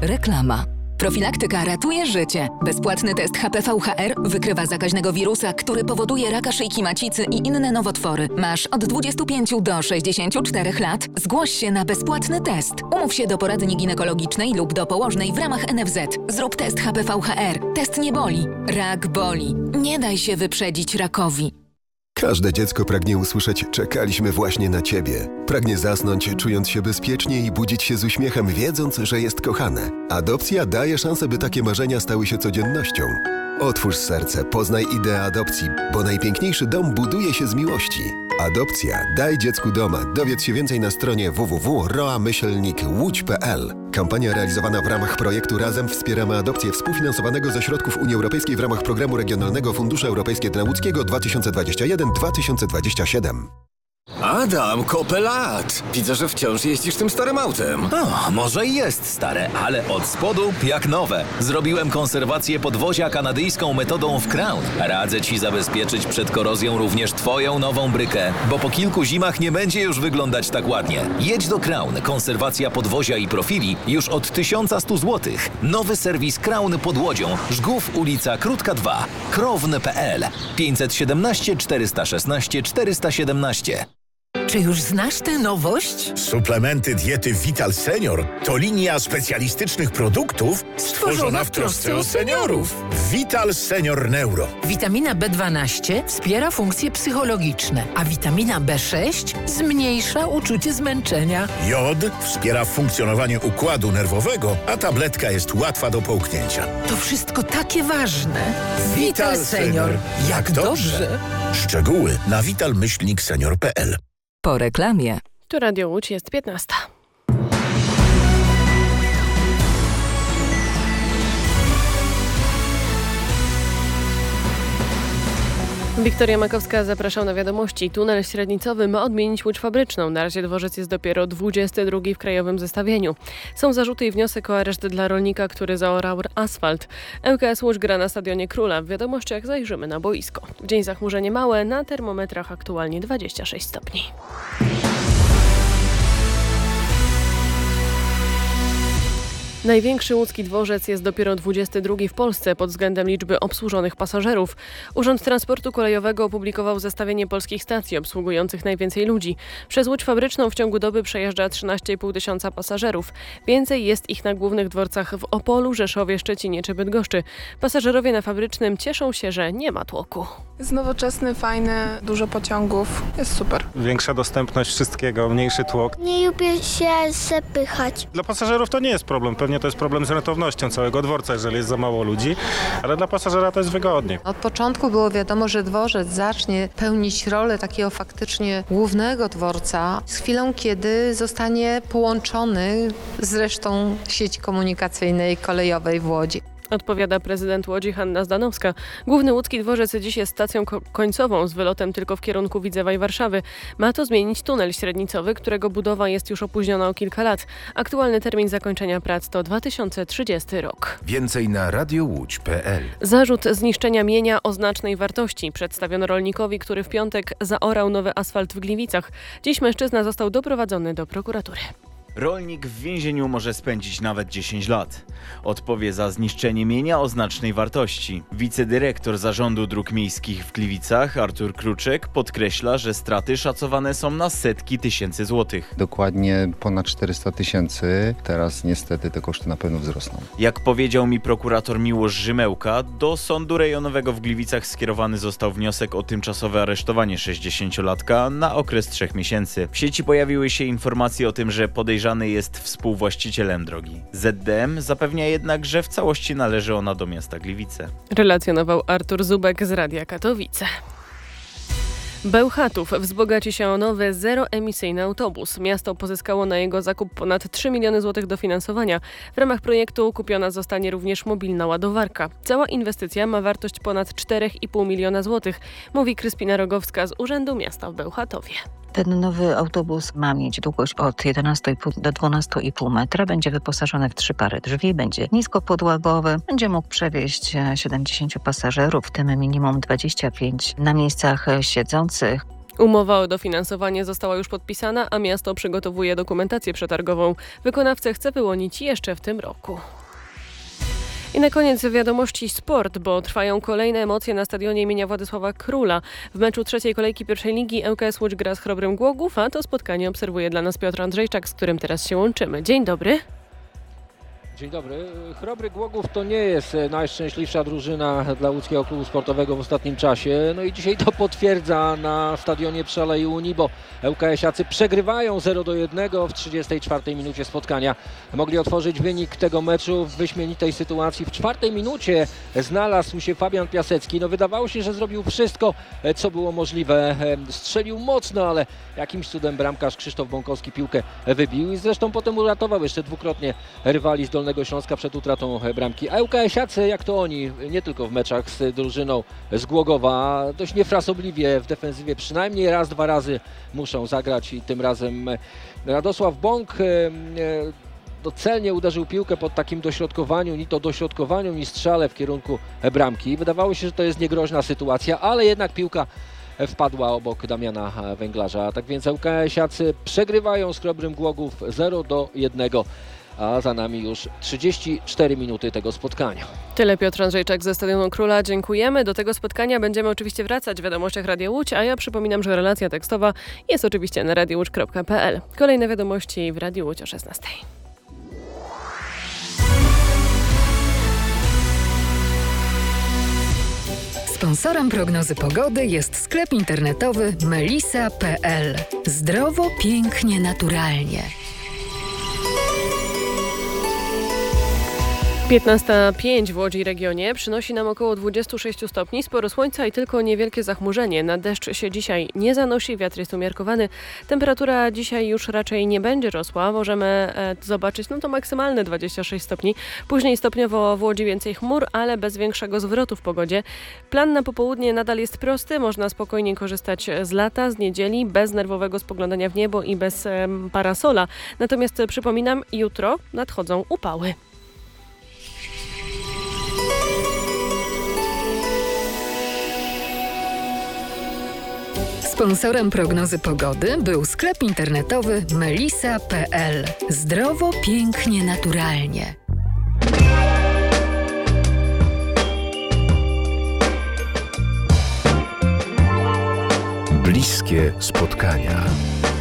Reklama. Profilaktyka ratuje życie. Bezpłatny test HPV-HR wykrywa zakaźnego wirusa, który powoduje raka szyjki macicy i inne nowotwory. Masz od 25 do 64 lat? Zgłoś się na bezpłatny test. Umów się do poradni ginekologicznej lub do położnej w ramach NFZ. Zrób test HPV-HR. Test nie boli. Rak boli. Nie daj się wyprzedzić rakowi. Każde dziecko pragnie usłyszeć: czekaliśmy właśnie na Ciebie. Pragnie zasnąć, czując się bezpiecznie i budzić się z uśmiechem, wiedząc, że jest kochane. Adopcja daje szansę, by takie marzenia stały się codziennością. Otwórz serce, poznaj ideę adopcji, bo najpiękniejszy dom buduje się z miłości. Adopcja. Daj dziecku doma. Dowiedz się więcej na stronie www.roa-łódź.pl. Kampania realizowana w ramach projektu Razem wspieramy adopcję, współfinansowanego ze środków Unii Europejskiej w ramach Programu Regionalnego Fundusze Europejskie dla Łódzkiego 2021-2027. Adam, kopę lat! Widzę, że wciąż jeździsz tym starym autem. O, może i jest stare, ale od spodu jak nowe. Zrobiłem konserwację podwozia kanadyjską metodą w Crown. Radzę Ci zabezpieczyć przed korozją również Twoją nową brykę, bo po kilku zimach nie będzie już wyglądać tak ładnie. Jedź do Crown. Konserwacja podwozia i profili już od 1100 zł. Nowy serwis Crown pod Łodzią. Żgów, ulica Krótka 2. Krown.pl 517 416 417. Czy już znasz tę nowość? Suplementy diety Vital Senior to linia specjalistycznych produktów stworzona w trosce o seniorów. Vital Senior Neuro. Witamina B12 wspiera funkcje psychologiczne, a witamina B6 zmniejsza uczucie zmęczenia. Jod wspiera funkcjonowanie układu nerwowego, a tabletka jest łatwa do połknięcia. To wszystko takie ważne. Vital Senior. Jak dobrze! Szczegóły na vital-senior.pl. Po reklamie. Tu Radio Łódź, jest 15. Wiktoria Makowska, zapraszam na wiadomości. Tunel średnicowy ma odmienić Łódź Fabryczną. Na razie dworzec jest dopiero 22 w krajowym zestawieniu. Są zarzuty i wniosek o areszt dla rolnika, który zaorał asfalt. ŁKS Łódź gra na Stadionie Króla. W wiadomościach zajrzymy na boisko. W dzień zachmurzenie małe, na termometrach aktualnie 26 stopni. Największy łódzki dworzec jest dopiero 22 w Polsce pod względem liczby obsłużonych pasażerów. Urząd Transportu Kolejowego opublikował zestawienie polskich stacji obsługujących najwięcej ludzi. Przez Łódź Fabryczną w ciągu doby przejeżdża 13,5 tysiąca pasażerów. Więcej jest ich na głównych dworcach w Opolu, Rzeszowie, Szczecinie czy Bydgoszczy. Pasażerowie na Fabrycznym cieszą się, że nie ma tłoku. Jest nowoczesny, fajny, dużo pociągów. Jest super. Większa dostępność wszystkiego, mniejszy tłok. Nie lubię się zapychać. Dla pasażerów to nie jest problem. Pewnie to jest problem z rentownością całego dworca, jeżeli jest za mało ludzi, ale dla pasażera to jest wygodnie. Od początku było wiadomo, że dworzec zacznie pełnić rolę takiego faktycznie głównego dworca z chwilą, kiedy zostanie połączony z resztą sieci komunikacyjnej kolejowej w Łodzi. Odpowiada prezydent Łodzi Hanna Zdanowska. Główny łódzki dworzec dziś jest stacją końcową z wylotem tylko w kierunku Widzewa i Warszawy. Ma to zmienić tunel średnicowy, którego budowa jest już opóźniona o kilka lat. Aktualny termin zakończenia prac to 2030 rok. Więcej na radiołódź.pl. Zarzut zniszczenia mienia o znacznej wartości przedstawiono rolnikowi, który w piątek zaorał nowy asfalt w Gliwicach. Dziś mężczyzna został doprowadzony do prokuratury. Rolnik w więzieniu może spędzić nawet 10 lat. Odpowie za zniszczenie mienia o znacznej wartości. Wicedyrektor Zarządu Dróg Miejskich w Gliwicach, Artur Kruczek, podkreśla, że straty szacowane są na setki tysięcy złotych. Dokładnie ponad 400 tysięcy. Teraz niestety te koszty na pewno wzrosną. Jak powiedział mi prokurator Miłosz Rzymełka, do Sądu Rejonowego w Gliwicach skierowany został wniosek o tymczasowe aresztowanie 60-latka na okres 3 miesięcy. W sieci pojawiły się informacje o tym, że podejrzany jest współwłaścicielem drogi. ZDM zapewnia jednak, że w całości należy ona do miasta Gliwice. Relacjonował Artur Zubek z Radia Katowice. Bełchatów wzbogaci się o nowy zeroemisyjny autobus. Miasto pozyskało na jego zakup ponad 3 miliony złotych dofinansowania. W ramach projektu kupiona zostanie również mobilna ładowarka. Cała inwestycja ma wartość ponad 4,5 miliona złotych, mówi Kryspina Rogowska z Urzędu Miasta w Bełchatowie. Ten nowy autobus ma mieć długość od 11,5 do 12,5 metra. Będzie wyposażony w 3 pary drzwi, będzie niskopodłagowy, będzie mógł przewieźć 70 pasażerów, w tym minimum 25 na miejscach siedzących. Umowa o dofinansowanie została już podpisana, a miasto przygotowuje dokumentację przetargową. Wykonawcę chce wyłonić jeszcze w tym roku. I na koniec wiadomości sport, bo trwają kolejne emocje na stadionie imienia Władysława Króla. W meczu trzeciej kolejki pierwszej ligi ŁKS Łódź gra z Chrobrym Głogów, a to spotkanie obserwuje dla nas Piotr Andrzejczak, z którym teraz się łączymy. Dzień dobry. Dzień dobry. Chrobry Głogów to nie jest najszczęśliwsza drużyna dla łódzkiego klubu sportowego w ostatnim czasie. No i dzisiaj to potwierdza na stadionie przy Alei Unii, bo ŁKS-iacy przegrywają 0-1 w 34 minucie spotkania. Mogli otworzyć wynik tego meczu w wyśmienitej sytuacji. W 4 minucie znalazł się Fabian Piasecki. No wydawało się, że zrobił wszystko, co było możliwe. Strzelił mocno, ale jakimś cudem bramkarz Krzysztof Bąkowski piłkę wybił i zresztą potem uratował jeszcze dwukrotnie rywali z Dolnego Śląska przed utratą bramki. A ŁKS-iacy, jak to oni, nie tylko w meczach z drużyną z Głogowa, dość niefrasobliwie w defensywie przynajmniej raz, dwa razy muszą zagrać i tym razem Radosław Bąk celnie uderzył piłkę pod takim dośrodkowaniu, ni to dośrodkowaniu, ni strzale w kierunku bramki. Wydawało się, że to jest niegroźna sytuacja, ale jednak piłka wpadła obok Damiana Węglarza. Tak więc ŁKS-iacy przegrywają z Chrobrym Głogów 0-1. A za nami już 34 minuty tego spotkania. Tyle Piotr Andrzejczak ze Stadionu Króla. Dziękujemy. Do tego spotkania będziemy oczywiście wracać w wiadomościach Radia Łódź, a ja przypominam, że relacja tekstowa jest oczywiście na radiowódź.pl. Kolejne wiadomości w Radiu Łódź o 16. Sponsorem prognozy pogody jest sklep internetowy melisa.pl. Zdrowo, pięknie, naturalnie. 15:05 w Łodzi i regionie przynosi nam około 26 stopni, sporo słońca i tylko niewielkie zachmurzenie. Na deszcz się dzisiaj nie zanosi, wiatr jest umiarkowany. Temperatura dzisiaj już raczej nie będzie rosła. Możemy zobaczyć to maksymalne 26 stopni. Później stopniowo w Łodzi więcej chmur, ale bez większego zwrotu w pogodzie. Plan na popołudnie nadal jest prosty. Można spokojnie korzystać z lata, z niedzieli, bez nerwowego spoglądania w niebo i bez parasola. Natomiast przypominam, jutro nadchodzą upały. Sponsorem prognozy pogody był sklep internetowy melisa.pl. Zdrowo, pięknie, naturalnie. Bliskie spotkania.